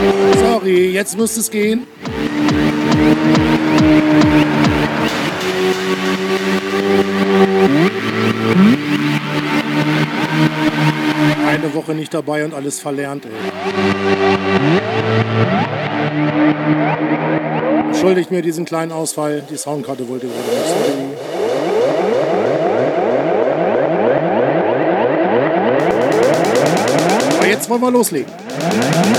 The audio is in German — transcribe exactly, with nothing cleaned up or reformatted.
Sorry, jetzt müsste es gehen. Eine Woche nicht dabei und alles verlernt, ey. Entschuldigt mir diesen kleinen Ausfall. Die Soundkarte wollte gerade nicht. Sorry. Aber jetzt wollen wir loslegen.